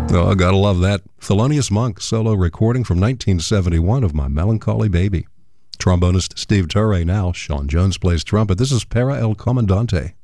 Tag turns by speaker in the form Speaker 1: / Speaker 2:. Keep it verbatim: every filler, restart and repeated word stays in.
Speaker 1: Oh, gotta love that. Thelonious Monk solo recording from nineteen seventy-one of My Melancholy Baby. Trombonist Steve Turre now. Sean Jones plays trumpet. This is Para El Comandante.